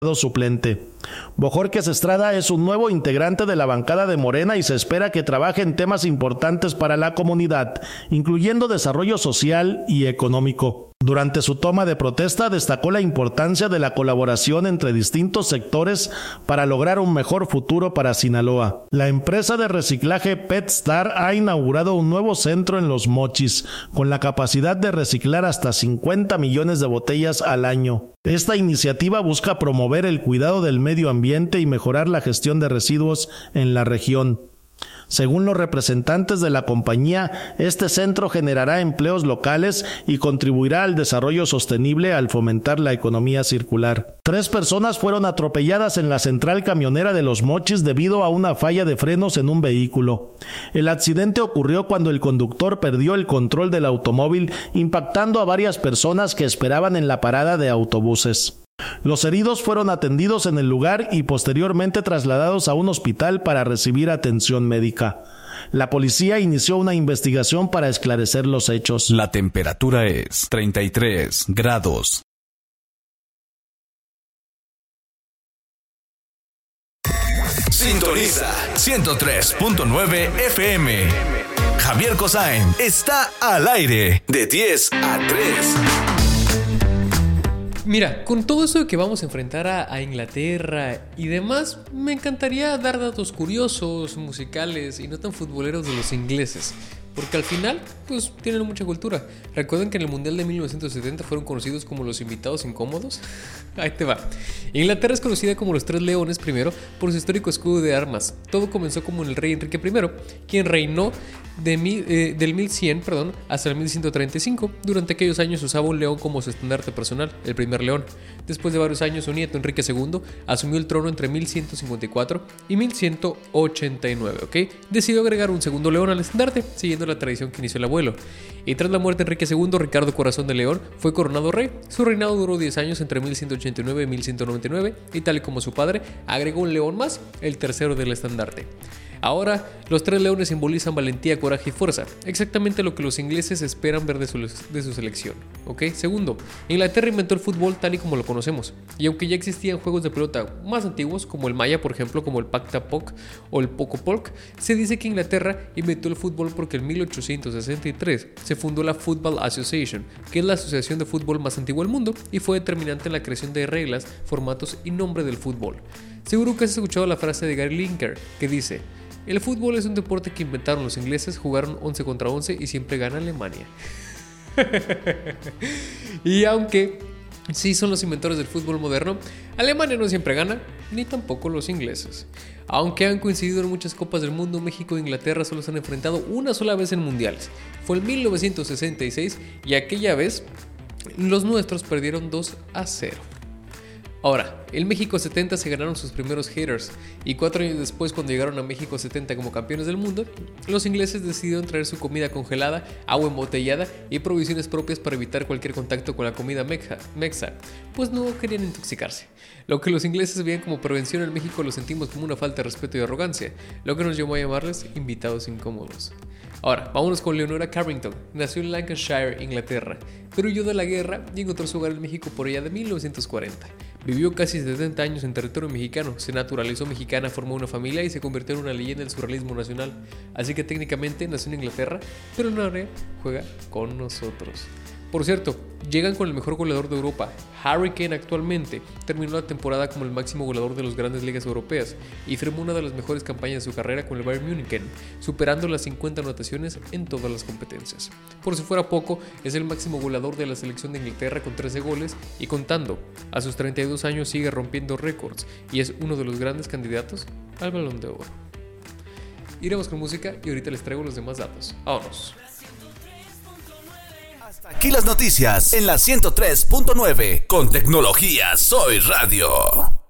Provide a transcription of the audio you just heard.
suplente. Bojorquez Estrada es un nuevo integrante de la bancada de Morena y se espera que trabaje en temas importantes para la comunidad, incluyendo desarrollo social y económico. Durante su toma de protesta destacó la importancia de la colaboración entre distintos sectores para lograr un mejor futuro para Sinaloa. La empresa de reciclaje PetStar ha inaugurado un nuevo centro en Los Mochis, con la capacidad de reciclar hasta 50 millones de botellas al año. Esta iniciativa busca promover el cuidado del medio ambiente y mejorar la gestión de residuos en la región. Según los representantes de la compañía, este centro generará empleos locales y contribuirá al desarrollo sostenible al fomentar la economía circular. 3 personas fueron atropelladas en la central camionera de Los Mochis debido a una falla de frenos en un vehículo. El accidente ocurrió cuando el conductor perdió el control del automóvil, impactando a varias personas que esperaban en la parada de autobuses. Los heridos fueron atendidos en el lugar y posteriormente trasladados a un hospital para recibir atención médica. La policía inició una investigación para esclarecer los hechos. La temperatura es 33 grados. Sintoniza 103.9 FM. Javier Cosain está al aire de 10 a 3. Mira, con todo eso de que vamos a enfrentar a Inglaterra y demás, me encantaría dar datos curiosos, musicales y no tan futboleros de los ingleses. Porque al final, pues, tienen mucha cultura. ¿Recuerdan que en el Mundial de 1970 fueron conocidos como los invitados incómodos? Ahí te va. Inglaterra es conocida como los Tres Leones primero por su histórico escudo de armas. Todo comenzó como el rey Enrique I, quien reinó del 1100 hasta el 1135. Durante aquellos años usaba un león como su estandarte personal, el primer león. Después de varios años, su nieto Enrique II asumió el trono entre 1154 y 1189, ¿ok? Decidió agregar un segundo león al estandarte, siguiendo la tradición que inició el abuelo. Y tras la muerte de Enrique II, Ricardo Corazón de León fue coronado rey. Su reinado duró 10 años entre 1189 y 1199, y tal y como su padre, agregó un león más, el tercero del estandarte. Ahora, los 3 leones simbolizan valentía, coraje y fuerza, exactamente lo que los ingleses esperan ver de su selección, ¿ok? Segundo, Inglaterra inventó el fútbol tal y como lo conocemos, y aunque ya existían juegos de pelota más antiguos, como el maya, por ejemplo, como el Pacta-Poc o el Poco-Polk, se dice que Inglaterra inventó el fútbol porque en 1863 se fundó la Football Association, que es la asociación de fútbol más antigua del mundo, y fue determinante en la creación de reglas, formatos y nombre del fútbol. Seguro que has escuchado la frase de Gary Lineker, que dice: el fútbol es un deporte que inventaron los ingleses, jugaron 11 contra 11 y siempre gana Alemania. Y aunque sí son los inventores del fútbol moderno, Alemania no siempre gana, ni tampoco los ingleses. Aunque han coincidido en muchas copas del mundo, México e Inglaterra solo se han enfrentado una sola vez en mundiales. Fue en 1966 y aquella vez los nuestros perdieron 2-0. Ahora, en México 70 se ganaron sus primeros haters, y 4 años después, cuando llegaron a México 70 como campeones del mundo, los ingleses decidieron traer su comida congelada, agua embotellada y provisiones propias para evitar cualquier contacto con la comida mexa, pues no querían intoxicarse. Lo que los ingleses veían como prevención en México lo sentimos como una falta de respeto y arrogancia, lo que nos llevó a llamarles invitados incómodos. Ahora, vámonos con Leonora Carrington. Nació en Lancashire, Inglaterra, pero huyó de la guerra y encontró su hogar en México por allá de 1940. Vivió casi 70 años en territorio mexicano, se naturalizó mexicana, formó una familia y se convirtió en una leyenda del surrealismo nacional. Así que técnicamente nació en Inglaterra, pero en área juega con nosotros. Por cierto, llegan con el mejor goleador de Europa. Harry Kane actualmente terminó la temporada como el máximo goleador de las grandes ligas europeas y firmó una de las mejores campañas de su carrera con el Bayern Múnich, superando las 50 anotaciones en todas las competencias. Por si fuera poco, es el máximo goleador de la selección de Inglaterra con 13 goles y contando. A sus 32 años sigue rompiendo récords y es uno de los grandes candidatos al Balón de Oro. Iremos con música y ahorita les traigo los demás datos. ¡Vámonos! Aquí las noticias en la 103.9. Con tecnología Soy Radio.